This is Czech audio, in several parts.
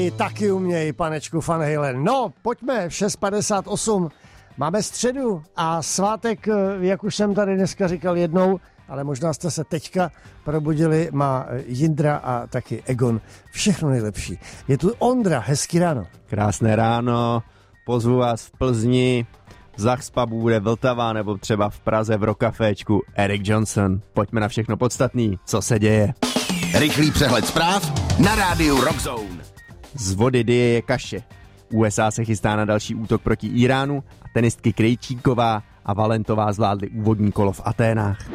taky uměj, panečku Van Halen. No, pojďme, 6:58. Máme středu a svátek, jak už jsem tady dneska říkal jednou, ale možná jste se teďka probudili, má Jindra a taky Egon. Všechno nejlepší. Je tu Ondra, hezký ráno. Krásné ráno, pozvu vás v Plzni, Zachspa bude Vltava nebo třeba v Praze v Rockcaféčku Eric Johnson. Pojďme na všechno podstatný, co se děje. Rychlý přehled zpráv na rádiu Rockzone. Z vody dyje je kaše. USA se chystá na další útok proti Iránu a tenistky Krejčíková a Valentová zvládly úvodní kolo v Aténách.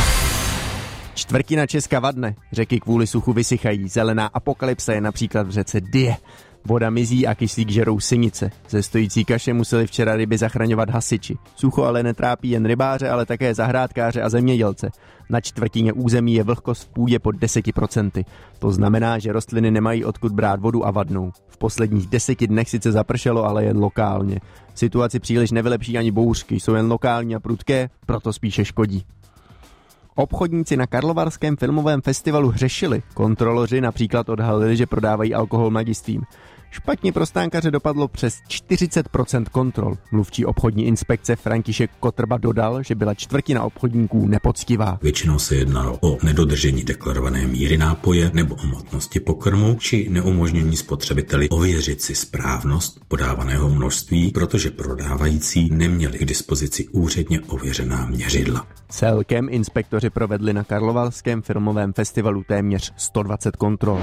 Čtvrtina Česka vadne, řeky kvůli suchu vysychají, zelená apokalypsa je například v řece Dyje. Voda mizí a kyslík žerou synice. Ze stojící kaše museli včera ryby zachraňovat hasiči. Sucho ale netrápí jen rybáře, ale také zahrádkáře a zemědělce. Na čtvrtině území je vlhkost v půdě pod 10%. To znamená, že rostliny nemají odkud brát vodu a vadnou. V posledních 10 dnech sice zapršelo, ale jen lokálně. Situaci příliš nevylepší ani bouřky, jsou jen lokální a prudké, proto spíše škodí. Obchodníci na Karlovarském filmovém festivalu hřešili. Kontroloři například odhalili, že prodávají alkohol mladistvým. Špatně pro stánkaře dopadlo přes 40% kontrol. Mluvčí obchodní inspekce František Kotrba dodal, že byla čtvrtina obchodníků nepoctivá. Většinou se jednalo o nedodržení deklarované míry nápoje nebo o hmotnosti pokrmu či neumožnění spotřebiteli ověřit si správnost podávaného množství, protože prodávající neměli k dispozici úředně ověřená měřidla. Celkem inspektoři provedli na Karlovarském filmovém festivalu téměř 120 kontrol.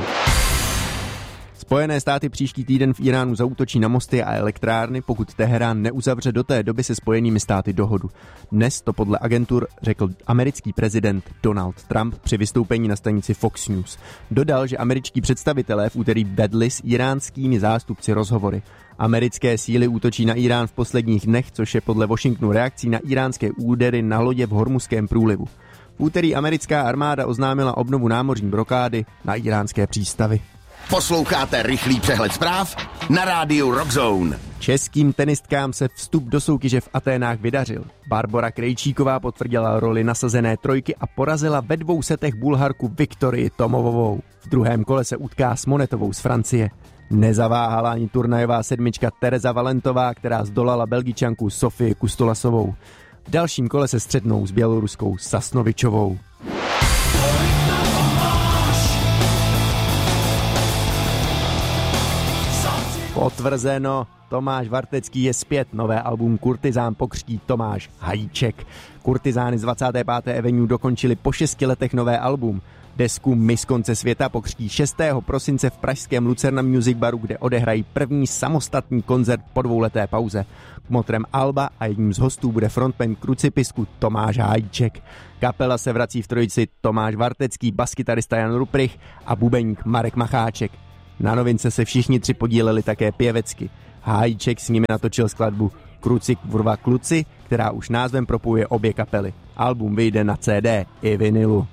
Spojené státy příští týden v Iránu zaútočí na mosty a elektrárny, pokud Teherán neuzavře do té doby se Spojenými státy dohodu. Dnes to podle agentur řekl americký prezident Donald Trump při vystoupení na stanici Fox News. Dodal, že američtí představitelé v úterý vedli s iránskými zástupci rozhovory. Americké síly útočí na Irán v posledních dnech, což je podle Washingtonu reakcí na iránské údery na lodě v Hormuzském průlivu. V úterý americká armáda oznámila obnovu námořní blokády na iránské přístavy. Posloucháte rychlý přehled zpráv na rádiu Rockzone. Českým tenistkám se vstup do soutěže v Aténách vydařil. Barbora Krejčíková potvrdila roli nasazené trojky a porazila ve 2 setech Bulharku Viktorii Tomovovou. V druhém kole se utká s Monetovou z Francie. Nezaváhala ani turnajová sedmička Tereza Valentová, která zdolala Belgičanku Sofii Kustolasovou. V dalším kole se střetnou s běloruskou Sasnovičovou. Potvrzeno, Tomáš Vartecký je zpět, nové album Kurtizán pokřtí Tomáš Hajíček. Kurtizány z 25. Avenue dokončili po 6 letech nové album. Desku My z konce světa pokřtí 6. prosince v pražském Lucerna Music Baru, kde odehrají první samostatný koncert po 2leté pauze. Kmotrem alba a jedním z hostů bude frontman Krucipisku Tomáš Hajíček. Kapela se vrací v trojici Tomáš Vartecký, baskytarista Jan Ruprich a bubeník Marek Macháček. Na novince se všichni 3 podíleli také pěvecky. Hajíček s nimi natočil skladbu Kruci kurva kluci, která už názvem propojuje obě kapely. Album vyjde na CD i vinilu.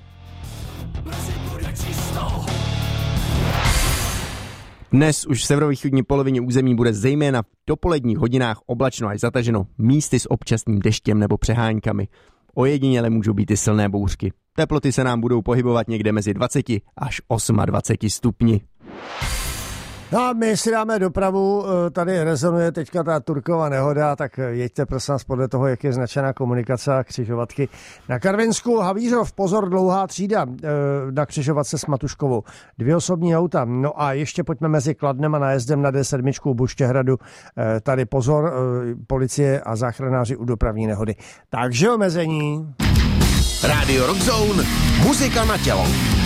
Dnes už v severovýchodní polovině území bude zejména v dopoledních hodinách oblačno až zataženo, místy s občasným deštěm nebo přeháňkami. Ojediněle můžou být i silné bouřky. Teploty se nám budou pohybovat někde mezi 20 až 28 stupni. No a my si dáme dopravu, tady rezonuje teďka ta Turkova nehoda, tak jeďte prosím nás podle toho, jak je značená komunikace a křižovatky. Na Karvinsku Havířov, pozor, dlouhá třída na křižovatce s Matuškovou. 2 osobní auta. No a ještě pojďme mezi Kladnem a nájezdem na D7 u Buštěhradu. Tady pozor, policie a záchranáři u dopravní nehody. Takže omezení. Radio Rockzone, muzika na tělo.